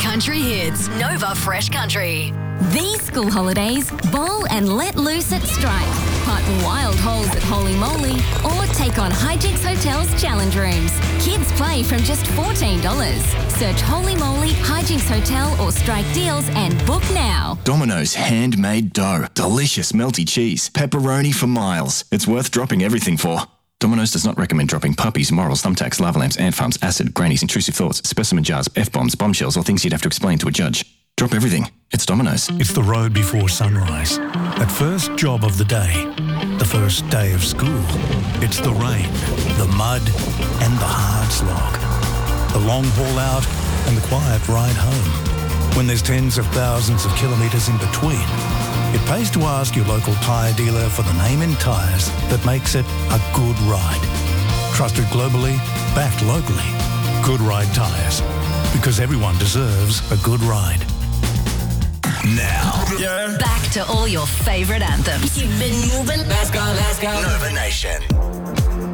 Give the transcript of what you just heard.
country hits. Nova Fresh Country. These school holidays, bowl and let loose at Strike. Putt wild holes at Holy Moly or take on Hijinks Hotel's challenge rooms. Kids play from just $14. Search Holy Moly, Hijinks Hotel or Strike Deals and book now. Domino's handmade dough. Delicious melty cheese. Pepperoni for miles. It's worth dropping everything for. Domino's does not recommend dropping puppies, morals, thumbtacks, lava lamps, ant farms, acid, grannies, intrusive thoughts, specimen jars, F-bombs, bombshells, or things you'd have to explain to a judge. Drop everything. It's Domino's. It's the road before sunrise. That first job of the day. The first day of school. It's the rain, the mud, and the hard slog. The long haul out and the quiet ride home. When there's tens of thousands of kilometres in between, it pays to ask your local tyre dealer for the name in tyres that makes it a good ride. Trusted globally, backed locally. Good Ride Tyres. Because everyone deserves a good ride. Now, Back to all your favourite anthems. keep it moving. Let's go, let's go. Nova Nation.